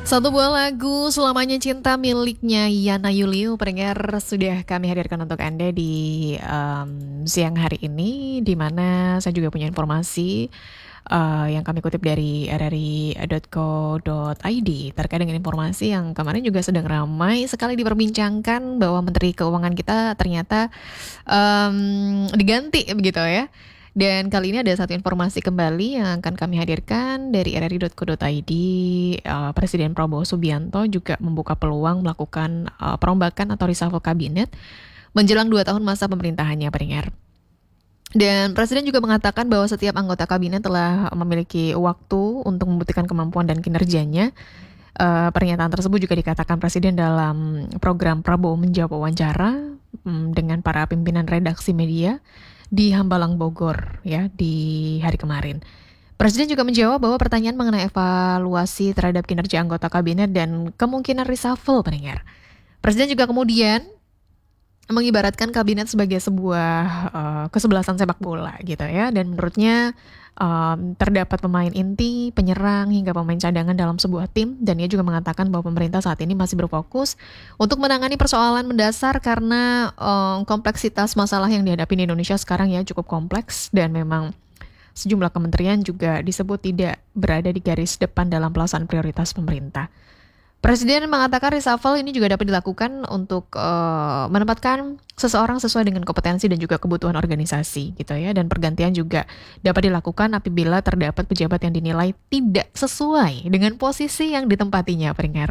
Satu buah lagu Selamanya Cinta miliknya Yana Yulio pendengar sudah kami hadirkan untuk Anda di siang hari ini, di mana saya juga punya informasi yang kami kutip dari rri.co.id terkait dengan informasi yang kemarin juga sedang ramai sekali diperbincangkan bahwa Menteri Keuangan kita ternyata diganti begitu ya. Dan kali ini ada satu informasi kembali yang akan kami hadirkan dari rri.co.id. Presiden Prabowo Subianto juga membuka peluang melakukan perombakan atau reshuffle kabinet menjelang 2 tahun masa pemerintahannya, pendengar. Dan Presiden juga mengatakan bahwa setiap anggota kabinet telah memiliki waktu untuk membuktikan kemampuan dan kinerjanya. Pernyataan tersebut juga dikatakan Presiden dalam program Prabowo Menjawab Wawancara dengan para pimpinan redaksi media di Hambalang Bogor ya di hari kemarin. Presiden juga menjawab bahwa pertanyaan mengenai evaluasi terhadap kinerja anggota kabinet dan kemungkinan reshuffle, pendengar. Presiden juga kemudian mengibaratkan kabinet sebagai sebuah kesebelasan sepak bola gitu ya, dan menurutnya terdapat pemain inti, penyerang hingga pemain cadangan dalam sebuah tim, dan ia juga mengatakan bahwa pemerintah saat ini masih berfokus untuk menangani persoalan mendasar karena kompleksitas masalah yang dihadapi di Indonesia sekarang ya cukup kompleks, dan memang sejumlah kementerian juga disebut tidak berada di garis depan dalam pelaksanaan prioritas pemerintah. Presiden mengatakan reshuffle ini juga dapat dilakukan untuk menempatkan seseorang sesuai dengan kompetensi dan juga kebutuhan organisasi gitu ya. Dan pergantian juga dapat dilakukan apabila terdapat pejabat yang dinilai tidak sesuai dengan posisi yang ditempatinya, pendengar.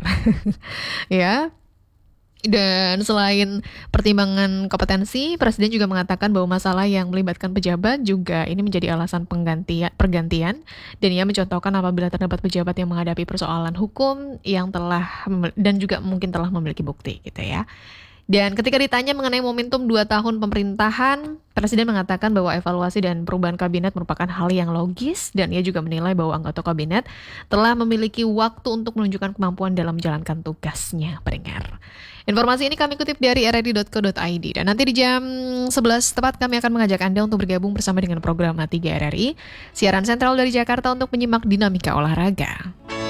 Ya. Dan selain pertimbangan kompetensi, Presiden juga mengatakan bahwa masalah yang melibatkan pejabat juga ini menjadi alasan pergantian, dan ia mencontohkan apabila terdapat pejabat yang menghadapi persoalan hukum yang telah dan juga mungkin telah memiliki bukti gitu ya. Dan ketika ditanya mengenai momentum 2 tahun pemerintahan, Presiden mengatakan bahwa evaluasi dan perubahan kabinet merupakan hal yang logis, dan ia juga menilai bahwa anggota kabinet telah memiliki waktu untuk menunjukkan kemampuan dalam menjalankan tugasnya, pendengar. Informasi ini kami kutip dari rri.co.id, dan nanti di jam 11 tepat kami akan mengajak Anda untuk bergabung bersama dengan program A3 RRI, siaran sentral dari Jakarta untuk menyimak dinamika olahraga.